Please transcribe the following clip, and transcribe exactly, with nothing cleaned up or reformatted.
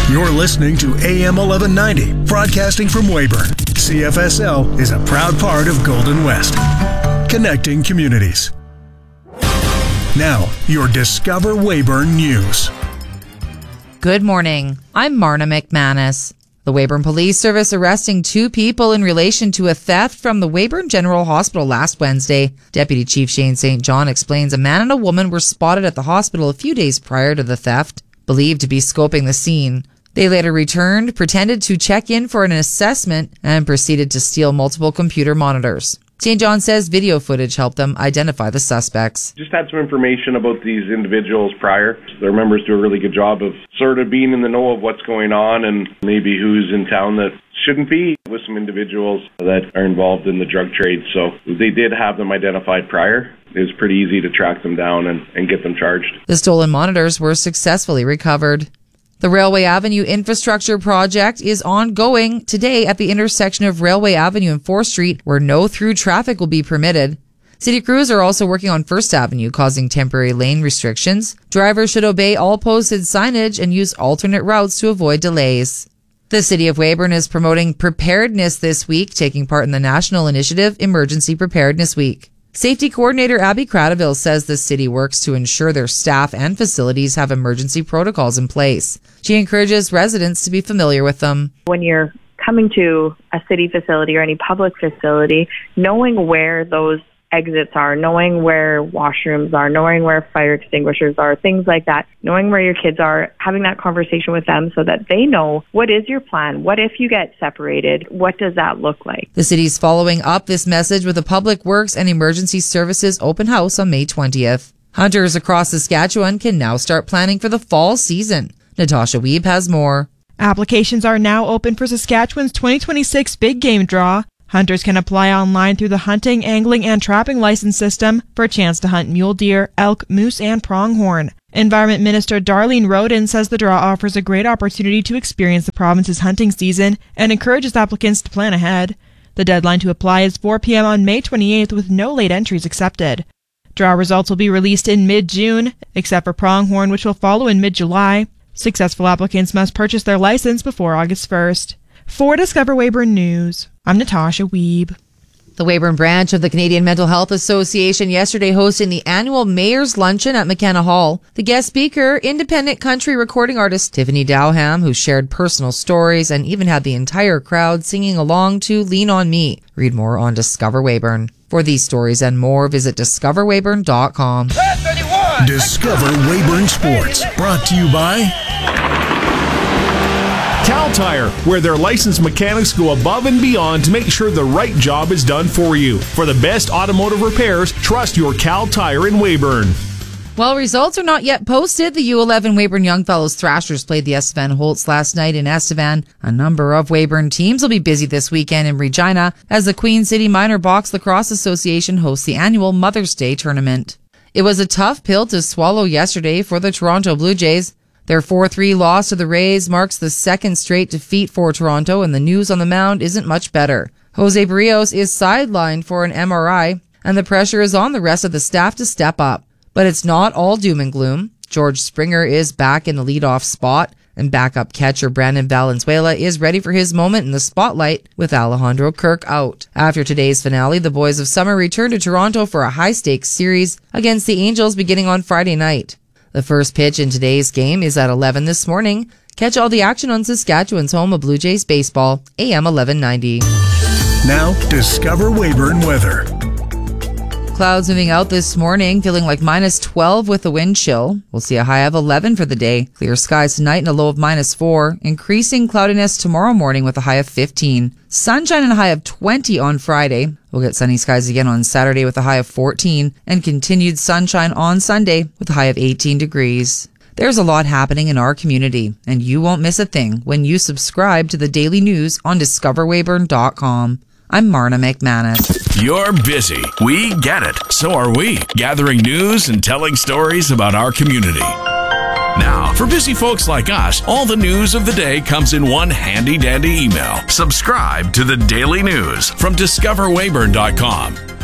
You're listening to A M eleven ninety, broadcasting from Weyburn. C F S L is a proud part of Golden West, connecting communities. Now, your Discover Weyburn News. Good morning. I'm Marna McManus. The Weyburn Police Service arresting two people in relation to a theft from the Weyburn General Hospital last Wednesday. Deputy Chief Shane Saint John explains a man and a woman were spotted at the hospital a few days prior to the theft, believed to be scoping the scene. They later returned, pretended to check in for an assessment, and proceeded to steal multiple computer monitors. Saint John says video footage helped them identify the suspects. Just had some information about these individuals prior. Their members do a really good job of sort of being in the know of what's going on and maybe who's in town that shouldn't be, with some individuals that are involved in the drug trade. So they did have them identified prior. It was pretty easy to track them down and, and get them charged. The stolen monitors were successfully recovered. The Railway Avenue infrastructure project is ongoing today at the intersection of Railway Avenue and fourth Street, where no through traffic will be permitted. City crews are also working on first Avenue, causing temporary lane restrictions. Drivers should obey all posted signage and use alternate routes to avoid delays. The City of Weyburn is promoting preparedness this week, taking part in the national initiative Emergency Preparedness Week. Safety Coordinator Abby Cradaville says the city works to ensure their staff and facilities have emergency protocols in place. She encourages residents to be familiar with them. When you're coming to a city facility or any public facility, knowing where those exits are, knowing where washrooms are, knowing where fire extinguishers are, things like that, knowing where your kids are, having that conversation with them so that they know what is your plan, what if you get separated, what does that look like. The city's following up this message with a Public Works and Emergency Services open house on May twentieth. Hunters across Saskatchewan can now start planning for the fall season. Natasha Wiebe has more. Applications are now open for Saskatchewan's twenty twenty-six Big Game Draw. Hunters can apply online through the hunting, angling, and trapping license system for a chance to hunt mule deer, elk, moose, and pronghorn. Environment Minister Darlene Roden says the draw offers a great opportunity to experience the province's hunting season and encourages applicants to plan ahead. The deadline to apply is four p.m. on May twenty-eighth with no late entries accepted. Draw results will be released in mid-June, except for pronghorn, which will follow in mid-July. Successful applicants must purchase their license before August first. For Discover Weyburn News, I'm Natasha Wiebe. The Weyburn branch of the Canadian Mental Health Association yesterday hosting the annual Mayor's Luncheon at McKenna Hall. The guest speaker, independent country recording artist Tiffany Dowham, who shared personal stories and even had the entire crowd singing along to Lean on Me. Read more on Discover Weyburn. For these stories and more, visit discover weyburn dot com. Discover Weyburn Sports, brought to you by Cal Tire, where their licensed mechanics go above and beyond to make sure the right job is done for you. For the best automotive repairs, trust your Cal Tire in Weyburn. Well, results are not yet posted. The U eleven Weyburn Young Fellows Thrashers played the Estevan Holtz last night in Estevan. A number of Weyburn teams will be busy this weekend in Regina as the Queen City Minor Box Lacrosse Association hosts the annual Mother's Day tournament. It was a tough pill to swallow yesterday for the Toronto Blue Jays. Their four three loss to the Rays marks the second straight defeat for Toronto, and the news on the mound isn't much better. Jose Barrios is sidelined for an M R I, and the pressure is on the rest of the staff to step up. But it's not all doom and gloom. George Springer is back in the leadoff spot, and backup catcher Brandon Valenzuela is ready for his moment in the spotlight with Alejandro Kirk out. After today's finale, the Boys of Summer return to Toronto for a high-stakes series against the Angels beginning on Friday night. The first pitch in today's game is at eleven this morning. Catch all the action on Saskatchewan's home of Blue Jays baseball, A M eleven ninety. Now, Discover Weyburn weather. Clouds moving out this morning, feeling like minus twelve with the wind chill. We'll see a high of eleven for the day. Clear skies tonight and a low of minus four. Increasing cloudiness tomorrow morning with a high of fifteen. Sunshine and a high of twenty on Friday. We'll get sunny skies again on Saturday with a high of fourteen. And continued sunshine on Sunday with a high of eighteen degrees. There's a lot happening in our community, and you won't miss a thing when you subscribe to the daily news on discover weyburn dot com. I'm Marna McManus. You're busy. We get it. So are we. Gathering news and telling stories about our community. Now, for busy folks like us, all the news of the day comes in one handy-dandy email. Subscribe to the Daily News from discover weyburn dot com.